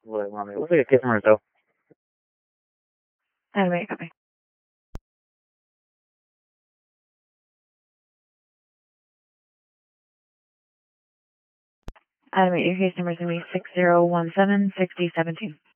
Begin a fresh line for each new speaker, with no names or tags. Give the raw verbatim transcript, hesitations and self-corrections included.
Wait, mommy, looks like a case number though.
Adam eight, copy. Adam eight, your case number is going to be six zero one seven six zero seven two.